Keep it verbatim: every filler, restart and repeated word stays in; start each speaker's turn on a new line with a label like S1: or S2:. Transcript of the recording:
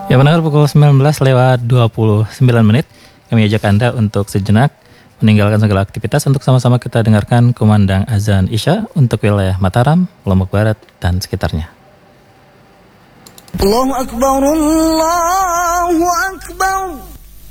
S1: Ya benar, pukul sembilan belas lewat dua puluh sembilan menit. Kami ajak Anda untuk sejenak meninggalkan segala aktivitas untuk sama-sama kita dengarkan kumandang azan Isya untuk wilayah Mataram, Lombok Barat, dan sekitarnya.
S2: Allahu Akbar, Allahu Akbar.